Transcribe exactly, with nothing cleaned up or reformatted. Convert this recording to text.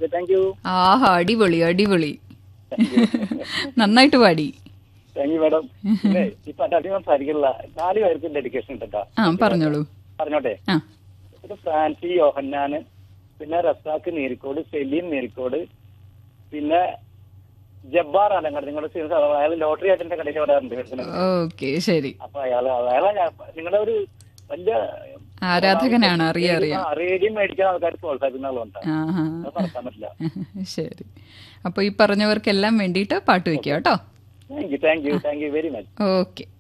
Okay, thank you. ആഹാ, അടിപൊളി അടിപൊളി. നന്നായിട്ട് പാടി. Thank you madam. പിന്നെ ഇപ്പൊ അധികം സംസാരിക്കില്ല, നാല് പേർക്ക് ഡെഡിക്കേഷൻ ഉണ്ടോ? ആ പറഞ്ഞോളൂ. പറഞ്ഞോട്ടെ. ആ ഇത് ഫ്രാൻസി യോഹന്നാന്, പിന്നെ റസാഖ് നീരിക്കോട്, സെലീം നീരിക്കോട്, പിന്നെ ജബ്ബാർ ആലങ്ങാട്. നിങ്ങളുടെ അയാൾ ലോട്ടറി ആയിട്ടെ കടയിൽ വരാറുണ്ട്. ഓക്കെ, ശരി. അപ്പൊ അയാൾ അയാളെ നിങ്ങളുടെ ഒരു വലിയ ആരാധകനാണ്, അറിയാം അറിയാം. റേഡിയോ മേടിക്കാൻ ആൾക്കാർ പ്രോത്സാഹിക്കുന്ന ആളുണ്ടാവും, ആഹാ, അത് പറക്കാൻ പറ്റില്ല. ശരി. അപ്പൊ ഈ പറഞ്ഞവർക്കെല്ലാം വേണ്ടിയിട്ട് പാട്ട് വെക്കാം കേട്ടോ. Thank you thank you thank you very much. Okay.